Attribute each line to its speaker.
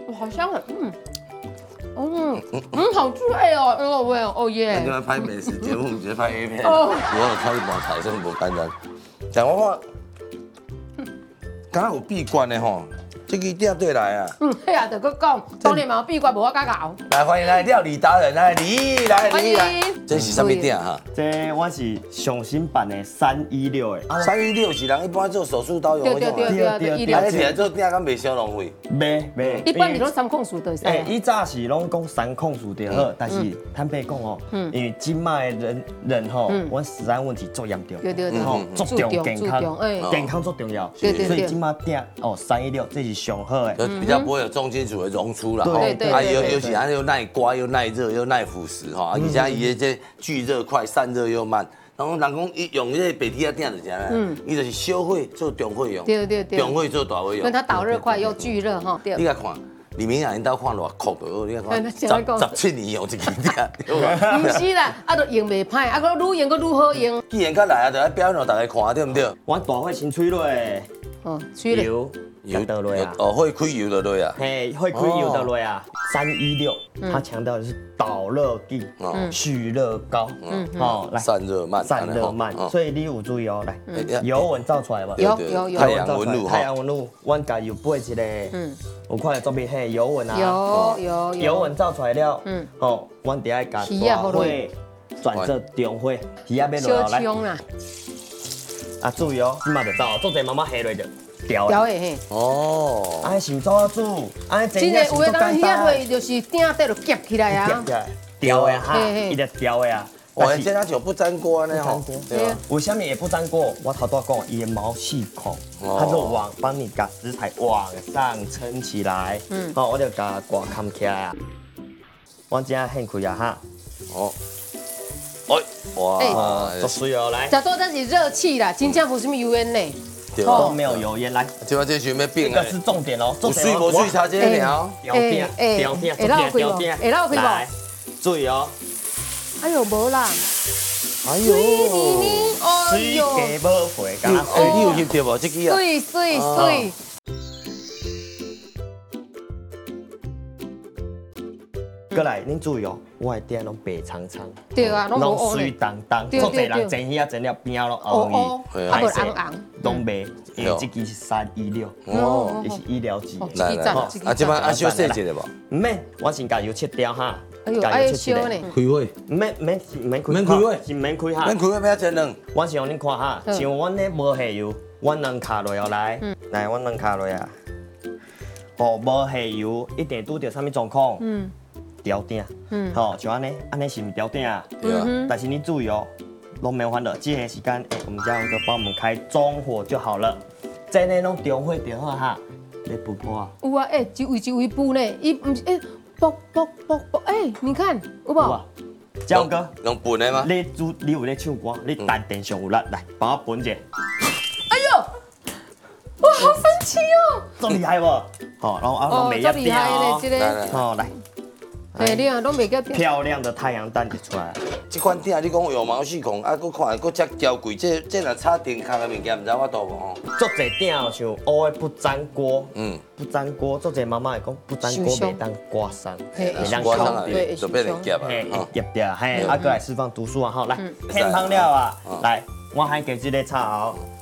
Speaker 1: 好香的，好脆哦，很好味哦，哦耶！
Speaker 2: 你要拍美食节目，你直接拍 A 片，我有超一盘菜，真无简单。但我看，敢若有闭关的吼，这个店对来啊。
Speaker 1: 嘿啊，就搁讲，当年嘛闭关无我敢搞。
Speaker 2: 来，欢迎来料理达人，来李来李来，这是什么店哈？
Speaker 3: 这我是上新版的316的。
Speaker 2: 316是人一般做手术刀用那种啊。
Speaker 1: 对，
Speaker 2: 啊，你起来做店敢袂消浪费？
Speaker 3: 袂，
Speaker 1: 一般你拢3控数的。
Speaker 3: 伊早是拢讲3控数就好，但是坦白讲哦，因为今麦人吼，阮食安问题足严重，吼，足重健康，健康足重要，所以今麦店哦316这是上好的，
Speaker 2: 就比较不会有重金属的溶出啦。
Speaker 1: 对，
Speaker 2: 啊，尤其它又耐刮又耐热又耐腐蚀哈，而且伊的这聚热快，散热又慢。然后人讲伊用这白铁仔鼎就啥呢？伊就是小火做中火用，
Speaker 1: 对，
Speaker 2: 中火做大火用。
Speaker 1: 因为它导热快又聚热哈。
Speaker 2: 你来看，李明阳因兜看偌酷的，你看17年用一支鼎，对吧？
Speaker 1: 不是啦，啊，都用袂歹，啊，佫愈用佫愈好用。
Speaker 2: 既然佮来啊，就要表演让大家看，对不对？
Speaker 3: 阮大火先吹落，油倒落啊，
Speaker 2: 会开油就落啊，
Speaker 3: 嘿，会开油倒落啊。316，它强调的是导热低，蓄热高，哦，来
Speaker 2: 散热慢，
Speaker 3: 所以你有注意哦，来，油温照出来无？
Speaker 1: 有，
Speaker 2: 太阳纹路，
Speaker 3: 太阳纹路，阮家有背一个，有看到作品嘿油纹啊，
Speaker 1: 有，
Speaker 3: 油纹照出来了，哦，阮底下加大火转做中火，鱼仔要落来，啊注意哦，即马就走，做者慢慢下落就。调
Speaker 1: 的嘿，
Speaker 3: 哦，安是怎啊煮？安
Speaker 1: 真的有的当遐落就是鼎底就夹起来啊，
Speaker 3: 调的哈，伊就调的啊。
Speaker 2: 哇，这那就不粘锅呢吼，
Speaker 3: 对啊。为什么也不粘锅？我头多讲，伊的毛细孔，它就帮你把食材往上撑起来。好，我就把锅扛起来啊。我今仔现开啊哈。哦。哇，做水哦来。
Speaker 1: 这多真是热气啦，真正无什么油烟呢。
Speaker 3: 都没有油烟来，
Speaker 2: 这这全要变
Speaker 3: 这个是重点哦。
Speaker 2: 有水无水差这个了。
Speaker 1: 会捞开无？
Speaker 3: 注意哦。
Speaker 1: 哎呦，无啦。
Speaker 2: 哎呦，
Speaker 3: 水加无回，敢
Speaker 2: 你有翕到无？这个啊。
Speaker 1: 水。
Speaker 3: 过来，恁注意哦，我的店拢白苍苍，
Speaker 1: 对啊，
Speaker 3: 拢水当当，做侪人整遐整了边咯
Speaker 1: 红
Speaker 3: 红，
Speaker 1: 啊，红红，
Speaker 3: 拢白，因为这支是316，这是医疗级。
Speaker 2: 来，啊，这摆小细节的无？
Speaker 3: 唔免，我先加油切掉哈。
Speaker 1: 哎呦，哎烧呢？
Speaker 2: 开火？
Speaker 3: 唔免开，
Speaker 2: 免开火，
Speaker 3: 是免开哈。
Speaker 2: 免开火要煎两。
Speaker 3: 我是让恁看哈，像阮咧无下油，阮两卡落哦来，来阮两卡落啊。哦，无下油一定拄着啥物状况？调鼎，好，像安尼是唔调鼎啊？
Speaker 2: 对啊。
Speaker 3: 但是你注意哦，拢免烦恼，这个时间，我们家勇哥帮我们开中火就好了。在内拢中火就好哈，你不破啊？
Speaker 1: 有啊，一位补呢，伊唔是啵，你看有无？
Speaker 3: 家勇哥，
Speaker 2: 用笨的吗？
Speaker 3: 你有咧唱歌，你弹电上有力，来帮我分一下。
Speaker 1: 哎呦，哇，好神奇哦！
Speaker 3: 这么厉害不？好，然后每一
Speaker 1: 厉害嘞，这个。
Speaker 3: 好来。
Speaker 1: 哎，你啊，拢袂叫
Speaker 3: 漂亮的太阳蛋就出来了。
Speaker 2: 这款鼎你讲有毛细孔，啊，佫看佫遮娇贵，这若插电壳的物件，唔知我多无吼。
Speaker 3: 做侪鼎像乌的不粘锅，不粘锅，做侪妈妈会讲不粘锅袂当刮伤，
Speaker 2: 袂当刮伤啊，就变成夹啊，
Speaker 3: 夹掉，嘿，啊，过来释放毒素啊，好来，天芳料啊，来，我还给这个炒。